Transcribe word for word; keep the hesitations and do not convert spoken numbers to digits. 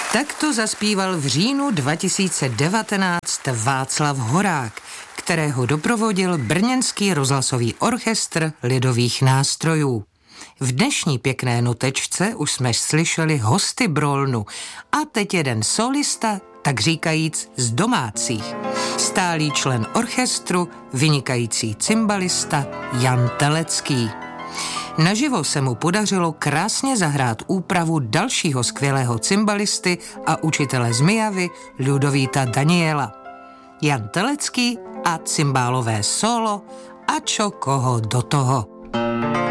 Takto zaspíval v říjnu dva tisíce devatenáct Václav Horák, kterého doprovodil brněnský rozhlasový orchestr lidových nástrojů. V dnešní pěkné notečce už jsme slyšeli hosty Brolnu a teď jeden solista, tak říkajíc z domácích. Stálý člen orchestru, vynikající cymbalista Jan Telecký. Naživo se mu podařilo krásně zahrát úpravu dalšího skvělého cymbalisty a učitele z Mijavy Ludovíta Daniela. Jan Telecký a cymbálové solo a čo koho do toho.